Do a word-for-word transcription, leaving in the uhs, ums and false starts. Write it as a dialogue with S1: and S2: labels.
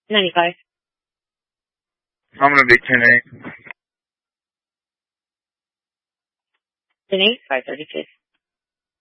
S1: ninety-five.
S2: I'm going to be ten eight.
S1: ten eight, five thirty-six.